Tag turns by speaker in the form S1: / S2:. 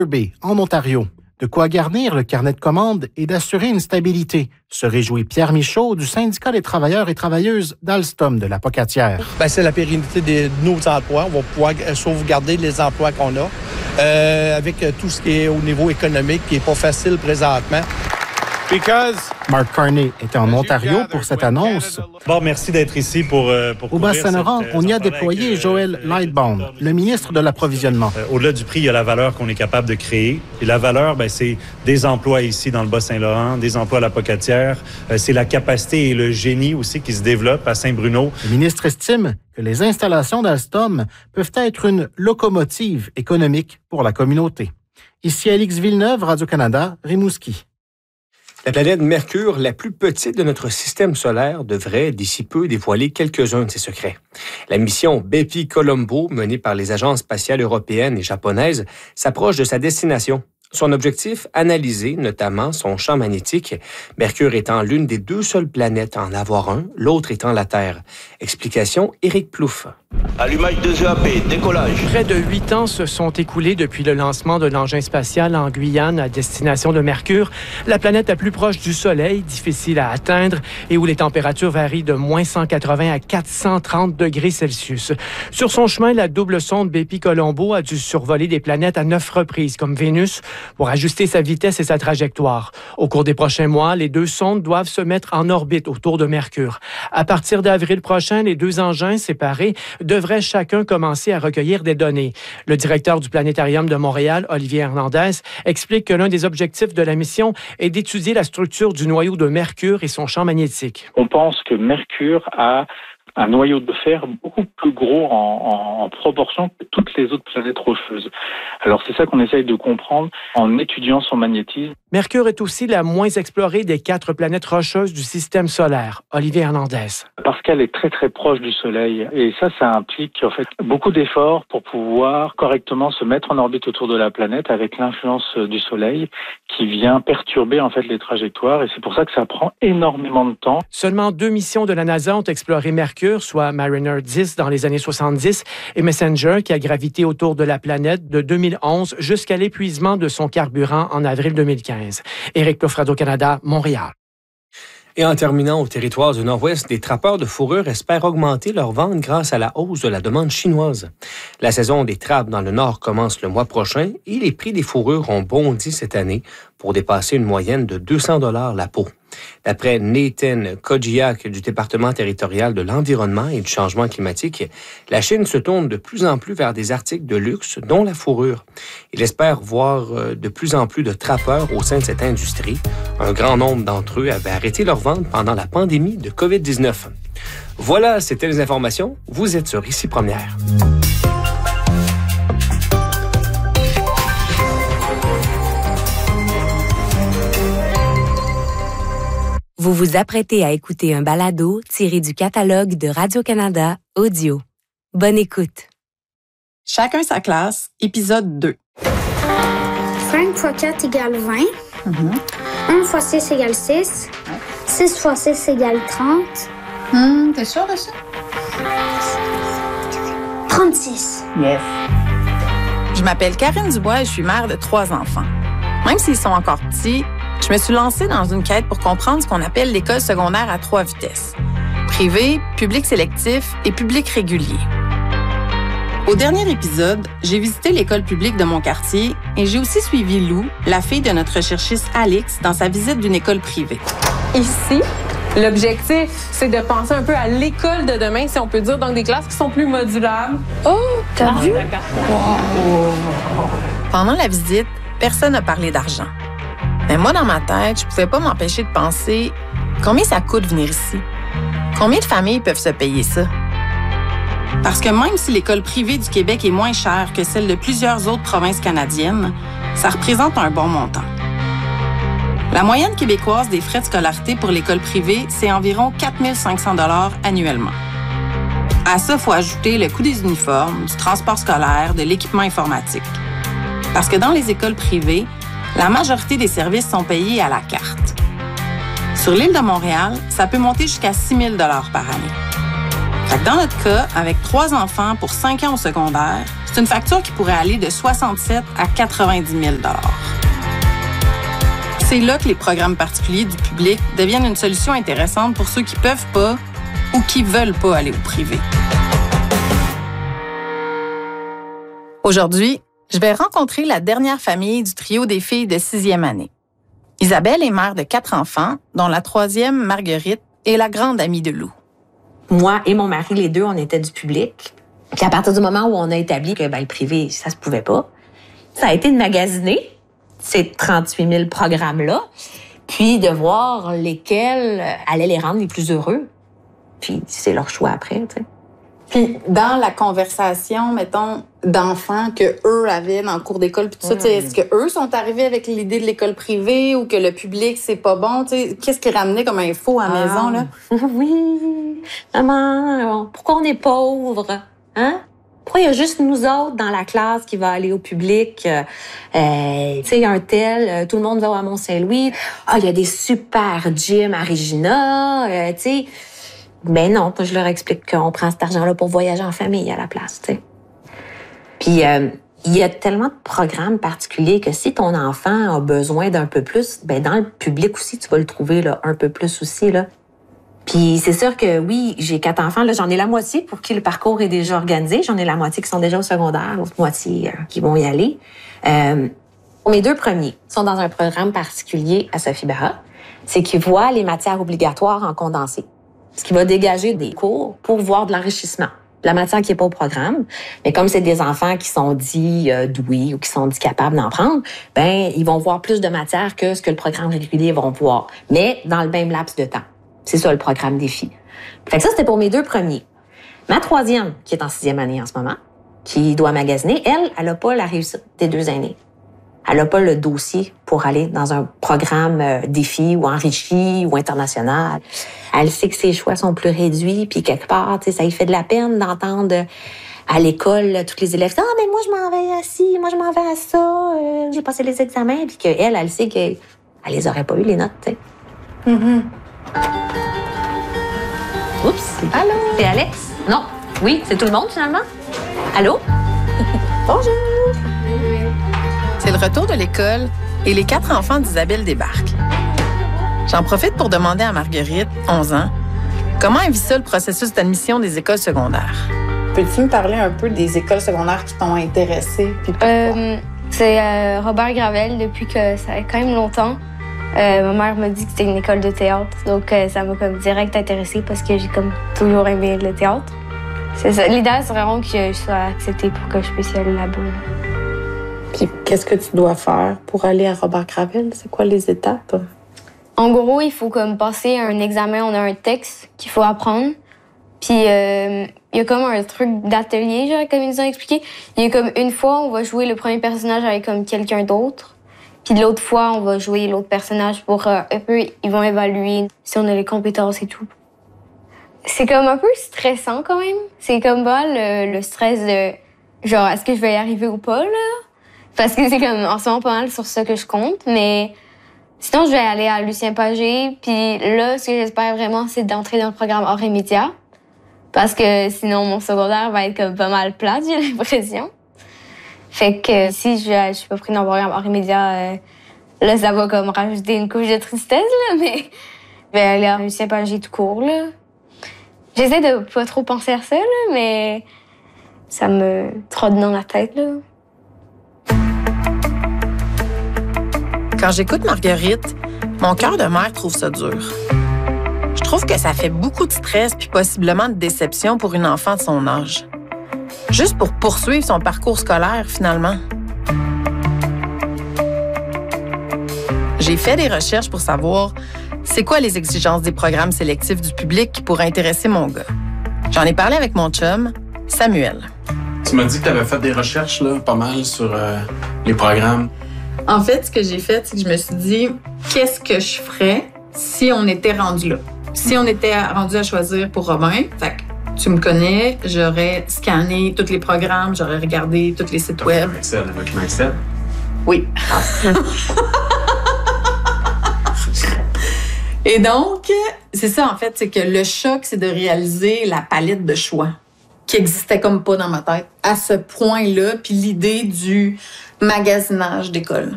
S1: Bay, en Ontario. De quoi garnir le carnet de commandes et d'assurer une stabilité, se réjouit Pierre Michaud du syndicat des travailleurs et travailleuses d'Alstom de la Pocatière.
S2: C'est la pérennité de nos emplois. On va pouvoir sauvegarder les emplois qu'on a avec tout ce qui est au niveau économique qui n'est pas facile présentement.
S1: Mark Carney était en Ontario pour cette annonce.
S3: Bon, merci d'être ici pour
S1: Au Bas-Saint-Laurent, on y a déployé Joël Lightbound, le ministre de l'Approvisionnement.
S3: Au-delà du prix, il y a la valeur qu'on est capable de créer. Et la valeur, c'est des emplois ici dans le Bas-Saint-Laurent, des emplois à la Pocatière. C'est la capacité et le génie aussi qui se développent à Saint-Bruno.
S1: Le ministre estime que les installations d'Alstom peuvent être une locomotive économique pour la communauté. Ici Alix Villeneuve, Radio-Canada, Rimouski.
S4: La planète Mercure, la plus petite de notre système solaire, devrait d'ici peu dévoiler quelques-uns de ses secrets. La mission Bepi-Colombo, menée par les agences spatiales européennes et japonaises, s'approche de sa destination. Son objectif, analyser notamment son champ magnétique, Mercure étant l'une des 2 seules planètes à en avoir un, l'autre étant la Terre. Explication, Éric Plouffe.
S5: Allumage de EAP, décollage.
S6: Près de 8 ans se sont écoulés depuis le lancement de l'engin spatial en Guyane à destination de Mercure, la planète la plus proche du Soleil, difficile à atteindre et où les températures varient de moins 180 à 430 degrés Celsius. Sur son chemin, la double sonde Bepi-Colombo a dû survoler des planètes à 9 reprises, comme Vénus, pour ajuster sa vitesse et sa trajectoire. Au cours des prochains mois, les 2 sondes doivent se mettre en orbite autour de Mercure. À partir d'avril prochain, les 2 engins séparés devraient chacun commencer à recueillir des données. Le directeur du Planétarium de Montréal, Olivier Hernandez, explique que l'un des objectifs de la mission est d'étudier la structure du noyau de Mercure et son champ magnétique.
S7: On pense que Mercure a un noyau de fer beaucoup plus gros en proportion que toutes les autres planètes rocheuses. Alors c'est ça qu'on essaye de comprendre en étudiant son magnétisme.
S6: Mercure est aussi la moins explorée des 4 planètes rocheuses du système solaire. Olivier Hernandez.
S7: Parce qu'elle est très très proche du Soleil et ça implique en fait beaucoup d'efforts pour pouvoir correctement se mettre en orbite autour de la planète avec l'influence du Soleil qui vient perturber en fait les trajectoires et c'est pour ça que ça prend énormément de temps.
S6: Seulement 2 missions de la NASA ont exploré Mercure, soit Mariner 10 dans les années 70 et Messenger qui a gravité autour de la planète de 2011 jusqu'à l'épuisement de son carburant en avril 2015. Éric Plouffe, Radio-Canada, Montréal.
S4: Et en terminant au territoire du Nord-Ouest, des trappeurs de fourrure espèrent augmenter leur vente grâce à la hausse de la demande chinoise. La saison des trappes dans le Nord commence le mois prochain et les prix des fourrures ont bondi cette année pour dépasser une moyenne de 200 $ la peau. D'après Nathan Kojiak du département territorial de l'environnement et du changement climatique, la Chine se tourne de plus en plus vers des articles de luxe, dont la fourrure. Il espère voir de plus en plus de trappeurs au sein de cette industrie. Un grand nombre d'entre eux avaient arrêté leur vente pendant la pandémie de COVID-19. Voilà, c'était les informations. Vous êtes sur Ici Première.
S8: Vous vous apprêtez à écouter un balado tiré du catalogue de Radio-Canada Audio. Bonne écoute.
S9: Chacun sa classe, épisode 2.
S10: 5 x 4 égale 20. 1 x 6 égale 6. 6 x 6 égale 30.
S9: T'es sûr de ça?
S10: 36.
S9: Yes. Je m'appelle Karine Dubois et je suis mère de 3 enfants. Même s'ils sont encore petits, je me suis lancée dans une quête pour comprendre ce qu'on appelle l'école secondaire à 3 vitesses. Privé, public sélectif et public régulier. Au dernier épisode, j'ai visité l'école publique de mon quartier et j'ai aussi suivi Lou, la fille de notre recherchiste Alix, dans sa visite d'une école privée.
S11: Ici, l'objectif, c'est de penser un peu à l'école de demain, si on peut dire, donc des classes qui sont plus modulables.
S10: Oh, t'as vu?
S9: Wow. Pendant la visite, personne n'a parlé d'argent. Mais moi, dans ma tête, je pouvais pas m'empêcher de penser combien ça coûte venir ici? Combien de familles peuvent se payer ça? Parce que même si l'école privée du Québec est moins chère que celle de plusieurs autres provinces canadiennes, ça représente un bon montant. La moyenne québécoise des frais de scolarité pour l'école privée, c'est environ 4 500 $ annuellement. À ça, il faut ajouter le coût des uniformes, du transport scolaire, de l'équipement informatique. Parce que dans les écoles privées, la majorité des services sont payés à la carte. Sur l'île de Montréal, ça peut monter jusqu'à 6 000 $ par année. Fait que dans notre cas, avec 3 enfants pour 5 ans au secondaire, C'est une facture qui pourrait aller de 67 à 90 000 $. C'est là que les programmes particuliers du public deviennent une solution intéressante pour ceux qui peuvent pas ou qui veulent pas aller au privé. Aujourd'hui, je vais rencontrer la dernière famille du trio des filles de 6e année. Isabelle est mère de 4 enfants, dont la 3e, Marguerite, est la grande amie de Lou.
S12: Moi et mon mari, les deux, on était du public. Puis à partir du moment où on a établi que le privé, ça se pouvait pas, ça a été de magasiner ces 38 000 programmes-là, puis de voir lesquels allaient les rendre les plus heureux. Puis c'est leur choix après, tu sais.
S9: Puis dans la conversation, mettons, d'enfants que eux avaient dans le cours d'école, puis tout ça, est-ce que eux sont arrivés avec l'idée de l'école privée ou que le public, c'est pas bon? T'sais, qu'est-ce qu'ils ramenaient comme info à la maison, là?
S12: Oui, maman, pourquoi on est pauvre? Hein? Pourquoi il y a juste nous autres dans la classe qui va aller au public? Tu sais, un tel, tout le monde va à Mont-Saint-Louis. Ah, il y a des super gyms à Regina, tu sais. Ben non, je leur explique qu'on prend cet argent-là pour voyager en famille à la place, tu sais. Puis, il y a tellement de programmes particuliers que si ton enfant a besoin d'un peu plus, ben dans le public aussi, tu vas le trouver là, un peu plus aussi, là. Puis c'est sûr que oui, j'ai 4 enfants, là, j'en ai la moitié pour qui le parcours est déjà organisé. J'en ai la moitié qui sont déjà au secondaire, l'autre moitié qui vont y aller. Mes 2 premiers sont dans un programme particulier à Sophie Barra. C'est qu'ils voient les matières obligatoires en condensé. Ce qui va dégager des cours pour voir de l'enrichissement. La matière qui n'est pas au programme, mais comme c'est des enfants qui sont dits doués ou qui sont dits capables d'en prendre, ben ils vont voir plus de matière que ce que le programme régulier vont voir, mais dans le même laps de temps. C'est ça le programme défi. Fait que ça, c'était pour mes 2 premiers. Ma 3e, qui est en 6e année en ce moment, qui doit magasiner, elle n'a pas la réussite des 2 aînés. Elle n'a pas le dossier pour aller dans un programme défi ou enrichi ou international. Elle sait que ses choix sont plus réduits, puis quelque part, tu sais, ça lui fait de la peine d'entendre à l'école tous les élèves « Ah, mais moi, je m'en vais à ci, moi, je m'en vais à ça, j'ai passé les examens. » Puis qu'elle, elle sait qu'elle les aurait pas eu, les notes, tu sais. Mm-hmm. Oups. Allô? C'est Alex? Non. Oui, c'est tout le monde, finalement? Allô? Bonjour!
S9: C'est le retour de l'école et les 4 enfants d'Isabelle débarquent. J'en profite pour demander à Marguerite, 11 ans, comment elle vit ça le processus d'admission des écoles secondaires. Peux-tu me parler un peu des écoles secondaires qui t'ont intéressée?
S10: C'est Robert Gravel depuis que ça fait quand même longtemps. Ma mère m'a dit que c'était une école de théâtre, donc ça m'a comme direct intéressée parce que j'ai comme toujours aimé le théâtre. C'est ça. L'idéal, c'est vraiment que je sois acceptée pour que je puisse y aller là-bas.
S9: Puis qu'est-ce que tu dois faire pour aller à Robert Gravel? C'est quoi les étapes?
S10: En gros, il faut comme passer un examen, on a un texte qu'il faut apprendre. Puis il y a comme un truc d'atelier, genre, comme ils nous ont expliqué. Il y a comme une fois, on va jouer le premier personnage avec comme quelqu'un d'autre. Puis l'autre fois, on va jouer l'autre personnage pour un peu, ils vont évaluer si on a les compétences et tout. C'est comme un peu stressant quand même. C'est comme pas le stress de genre, est-ce que je vais y arriver ou pas, là? Parce que c'est comme en ce moment pas mal sur ça que je compte, mais sinon je vais aller à Lucien Pagé. Puis là, ce que j'espère vraiment, c'est d'entrer dans le programme Arts et médias. Parce que sinon, mon secondaire va être comme pas mal plate, j'ai l'impression. Fait que si je suis pas pris dans le programme Arts et médias, là, ça va comme rajouter une couche de tristesse, là, mais je vais aller à Lucien Pagé tout court, là. J'essaie de pas trop penser à ça, là, mais ça me trotte dans la tête, là.
S9: Quand j'écoute Marguerite, mon cœur de mère trouve ça dur. Je trouve que ça fait beaucoup de stress puis possiblement de déception pour une enfant de son âge. Juste pour poursuivre son parcours scolaire, finalement. J'ai fait des recherches pour savoir c'est quoi les exigences des programmes sélectifs du public qui pourraient intéresser mon gars. J'en ai parlé avec mon chum, Samuel.
S13: Tu m'as dit que tu avais fait des recherches là, pas mal sur les programmes.
S9: En fait, ce que j'ai fait, c'est que je me suis dit, qu'est-ce que je ferais si on était rendu là? Si on était rendu à choisir pour Robin, fait que tu me connais, j'aurais scanné tous les programmes, j'aurais regardé tous les sites web.
S13: Avec Excel?
S9: Oui. Et donc, c'est ça, en fait, c'est que le choc, c'est de réaliser la palette de choix
S14: qui existait comme pas dans ma tête à ce point-là, puis l'idée du magasinage d'école.